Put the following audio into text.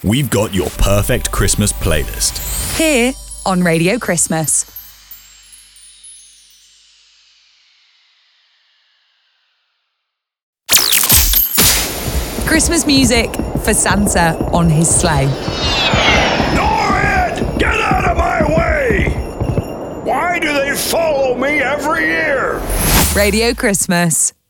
we've got your perfect Christmas playlist. Here on Radio Christmas. Christmas music for Santa on his sleigh. Norrid! Get out of my way! Why do they follow me every year? Radio Christmas.